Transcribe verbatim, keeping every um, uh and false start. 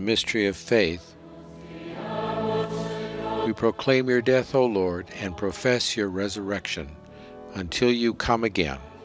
mystery of faith, we proclaim your death, O Lord, and profess your resurrection until you come again.